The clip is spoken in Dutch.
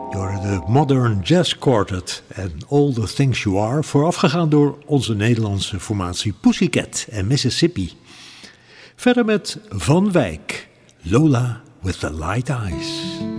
De Modern Jazz Quartet en All the Things You Are, voorafgegaan door onze Nederlandse formatie Pussycat en Mississippi. Verder met Van Wijk, Lola with the Light Eyes.